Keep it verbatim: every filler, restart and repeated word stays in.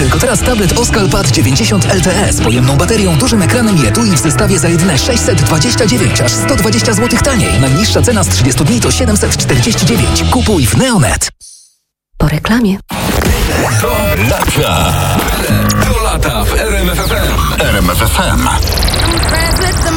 Tylko teraz tablet Oskal Pad dziewięćdziesiąt L T E z pojemną baterią, dużym ekranem i etui w zestawie za jedyne sześćset dwadzieścia dziewięć, aż sto dwadzieścia złotych taniej. Najniższa cena z trzydziestu dni to siedemset czterdzieści dziewięć. Kupuj w Neonet. Po reklamie. Do lata. Do lata w R M F F M. R M F F M.